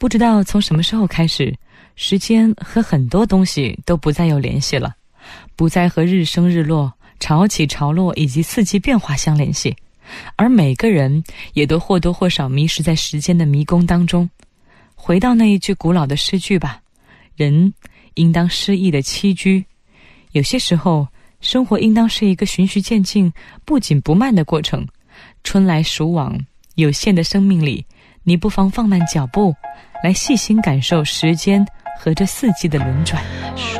不知道从什么时候开始，时间和很多东西都不再有联系了，不再和日升日落、潮起潮落以及四季变化相联系，而每个人也都或多或少迷失在时间的迷宫当中。回到那一句古老的诗句吧，人应当诗意的栖居。有些时候，生活应当是一个循序渐进、不紧不慢的过程。春来暑往，有限的生命里，你不妨放慢脚步，来细心感受时间和这四季的轮转。 说